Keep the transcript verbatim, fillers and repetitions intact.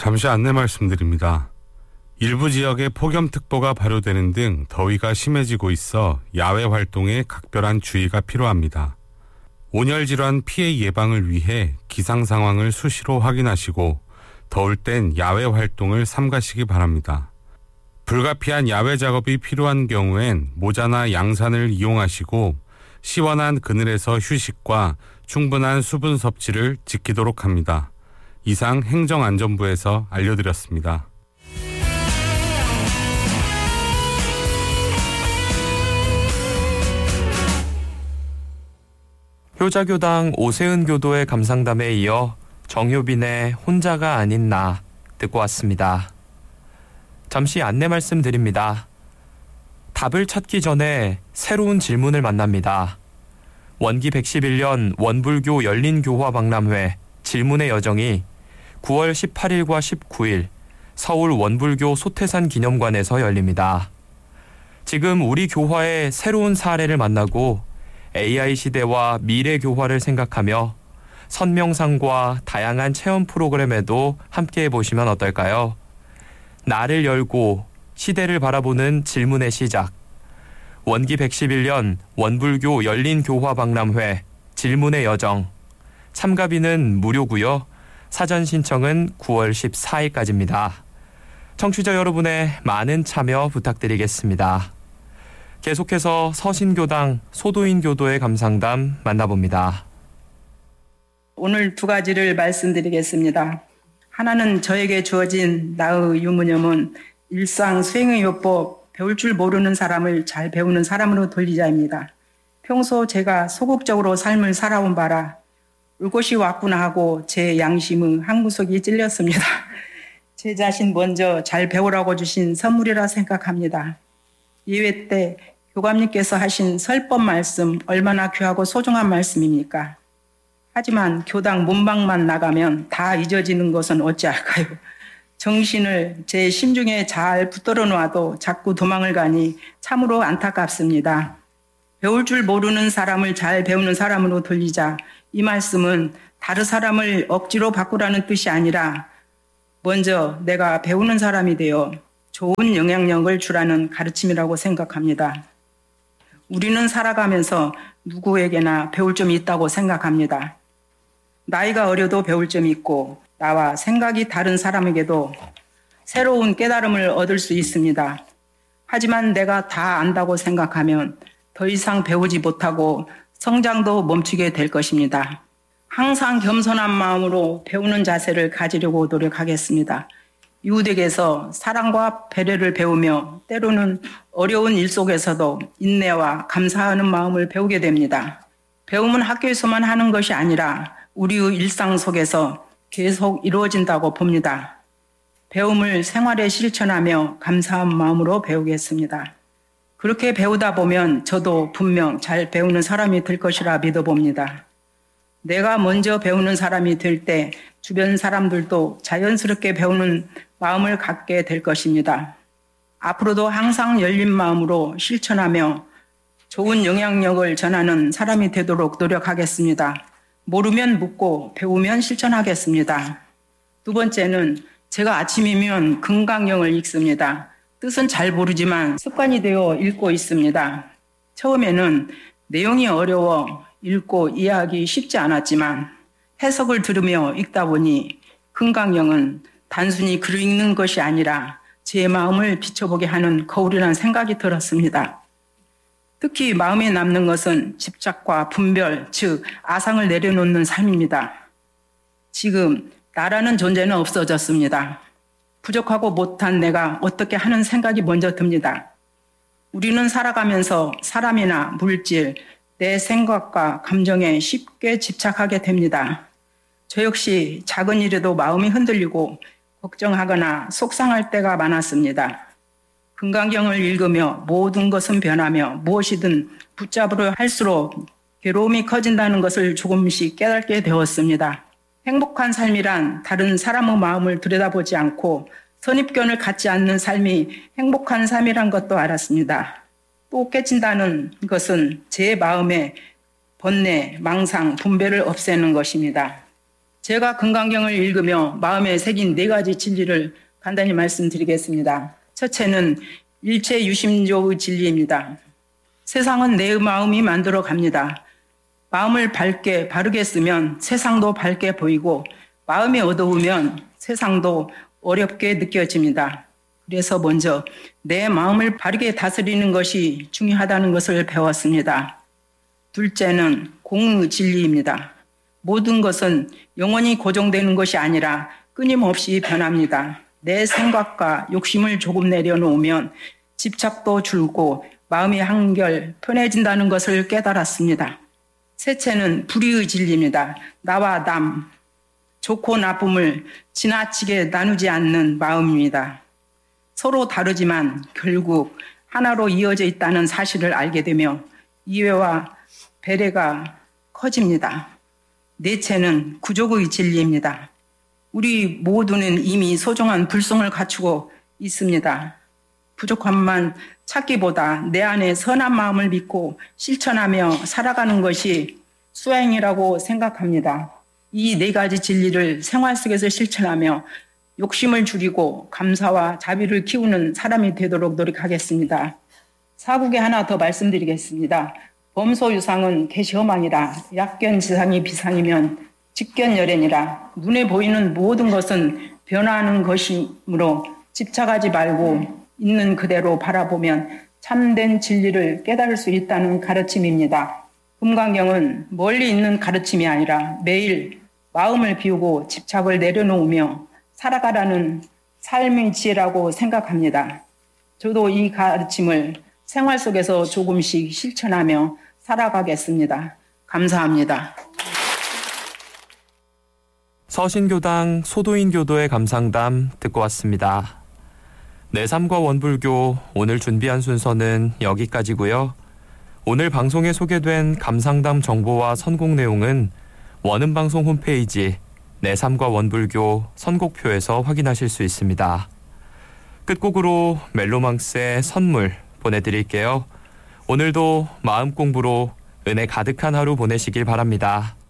잠시 안내 말씀드립니다. 일부 지역에 폭염특보가 발효되는 등 더위가 심해지고 있어 야외 활동에 각별한 주의가 필요합니다. 온열질환 피해 예방을 위해 기상 상황을 수시로 확인하시고 더울 땐 야외 활동을 삼가시기 바랍니다. 불가피한 야외 작업이 필요한 경우엔 모자나 양산을 이용하시고 시원한 그늘에서 휴식과 충분한 수분 섭취를 지키도록 합니다. 이상 행정안전부에서 알려드렸습니다. 효자교당 오세은 교도의 감상담에 이어 정효빈의 혼자가 아닌 나 듣고 왔습니다. 잠시 안내 말씀드립니다. 답을 찾기 전에 새로운 질문을 만납니다. 원기 백십일 년 원불교 열린교화박람회 질문의 여정이 구월 십팔일과 십구일 서울 원불교 소태산 기념관에서 열립니다. 지금 우리 교화의 새로운 사례를 만나고 에이아이 시대와 미래 교화를 생각하며 선명상과 다양한 체험 프로그램에도 함께해 보시면 어떨까요? 나를 열고 시대를 바라보는 질문의 시작. 원기 백십일 년 원불교 열린교화박람회 질문의 여정. 참가비는 무료고요. 사전 신청은 구월 십사일까지입니다. 청취자 여러분의 많은 참여 부탁드리겠습니다. 계속해서 서신교당 소도인 교도의 감상담 만나봅니다. 오늘 두 가지를 말씀드리겠습니다. 하나는 저에게 주어진 나의 유무념은 일상 수행의 요법, 배울 줄 모르는 사람을 잘 배우는 사람으로 돌리자입니다. 평소 제가 소극적으로 삶을 살아온 바라 올 곳이 왔구나 하고 제 양심의 한 구석이 찔렸습니다. 제 자신 먼저 잘 배우라고 주신 선물이라 생각합니다. 예외 때 교감님께서 하신 설법 말씀 얼마나 귀하고 소중한 말씀입니까? 하지만 교당 문방만 나가면 다 잊어지는 것은 어찌할까요? 정신을 제 심중에 잘 붙들어 놓아도 자꾸 도망을 가니 참으로 안타깝습니다. 배울 줄 모르는 사람을 잘 배우는 사람으로 돌리자. 이 말씀은 다른 사람을 억지로 바꾸라는 뜻이 아니라 먼저 내가 배우는 사람이 되어 좋은 영향력을 주라는 가르침이라고 생각합니다. 우리는 살아가면서 누구에게나 배울 점이 있다고 생각합니다. 나이가 어려도 배울 점이 있고 나와 생각이 다른 사람에게도 새로운 깨달음을 얻을 수 있습니다. 하지만 내가 다 안다고 생각하면 더 이상 배우지 못하고 성장도 멈추게 될 것입니다. 항상 겸손한 마음으로 배우는 자세를 가지려고 노력하겠습니다. 이웃에게서 사랑과 배려를 배우며 때로는 어려운 일 속에서도 인내와 감사하는 마음을 배우게 됩니다. 배움은 학교에서만 하는 것이 아니라 우리의 일상 속에서 계속 이루어진다고 봅니다. 배움을 생활에 실천하며 감사한 마음으로 배우겠습니다. 그렇게 배우다 보면 저도 분명 잘 배우는 사람이 될 것이라 믿어봅니다. 내가 먼저 배우는 사람이 될 때 주변 사람들도 자연스럽게 배우는 마음을 갖게 될 것입니다. 앞으로도 항상 열린 마음으로 실천하며 좋은 영향력을 전하는 사람이 되도록 노력하겠습니다. 모르면 묻고 배우면 실천하겠습니다. 두 번째는 제가 아침이면 금강경을 읽습니다. 뜻은 잘 모르지만 습관이 되어 읽고 있습니다. 처음에는 내용이 어려워 읽고 이해하기 쉽지 않았지만 해석을 들으며 읽다 보니 금강경은 단순히 글을 읽는 것이 아니라 제 마음을 비춰보게 하는 거울이라는 생각이 들었습니다. 특히 마음에 남는 것은 집착과 분별, 즉 아상을 내려놓는 삶입니다. 지금 나라는 존재는 없어졌습니다. 부족하고 못한 내가 어떻게 하는 생각이 먼저 듭니다. 우리는 살아가면서 사람이나 물질, 내 생각과 감정에 쉽게 집착하게 됩니다. 저 역시 작은 일에도 마음이 흔들리고 걱정하거나 속상할 때가 많았습니다. 금강경을 읽으며 모든 것은 변하며 무엇이든 붙잡으려 할수록 괴로움이 커진다는 것을 조금씩 깨닫게 되었습니다. 행복한 삶이란 다른 사람의 마음을 들여다보지 않고 선입견을 갖지 않는 삶이 행복한 삶이란 것도 알았습니다. 또 깨진다는 것은 제 마음의 번뇌, 망상, 분별을 없애는 것입니다. 제가 금강경을 읽으며 마음에 새긴 네 가지 진리를 간단히 말씀드리겠습니다. 첫째는 일체 유심조의 진리입니다. 세상은 내 마음이 만들어 갑니다. 마음을 밝게 바르게 쓰면 세상도 밝게 보이고 마음이 어두우면 세상도 어렵게 느껴집니다. 그래서 먼저 내 마음을 바르게 다스리는 것이 중요하다는 것을 배웠습니다. 둘째는 공의 진리입니다. 모든 것은 영원히 고정되는 것이 아니라 끊임없이 변합니다. 내 생각과 욕심을 조금 내려놓으면 집착도 줄고 마음이 한결 편해진다는 것을 깨달았습니다. 셋째는 불의의 진리입니다. 나와 남, 좋고 나쁨을 지나치게 나누지 않는 마음입니다. 서로 다르지만 결국 하나로 이어져 있다는 사실을 알게 되며 이해와 배려가 커집니다. 넷째는 구족의 진리입니다. 우리 모두는 이미 소중한 불성을 갖추고 있습니다. 부족함만 찾기보다 내 안에 선한 마음을 믿고 실천하며 살아가는 것이 수행이라고 생각합니다. 이 네 가지 진리를 생활 속에서 실천하며 욕심을 줄이고 감사와 자비를 키우는 사람이 되도록 노력하겠습니다. 사국에 하나 더 말씀드리겠습니다. 범소유상은 개시허망이라 약견지상이 비상이면 직견열애니라. 눈에 보이는 모든 것은 변화하는 것이므로 집착하지 말고 있는 그대로 바라보면 참된 진리를 깨달을 수 있다는 가르침입니다. 금강경은 멀리 있는 가르침이 아니라 매일 마음을 비우고 집착을 내려놓으며 살아가라는 삶의 지혜라고 생각합니다. 저도 이 가르침을 생활 속에서 조금씩 실천하며 살아가겠습니다. 감사합니다. 서신교당 소도인교도의 감상담 듣고 왔습니다. 내삼과 원불교 오늘 준비한 순서는 여기까지고요. 오늘 방송에 소개된 감상담 정보와 선곡 내용은 원음방송 홈페이지 내삼과 원불교 선곡표에서 확인하실 수 있습니다. 끝곡으로 멜로망스의 선물 보내드릴게요. 오늘도 마음 공부로 은혜 가득한 하루 보내시길 바랍니다.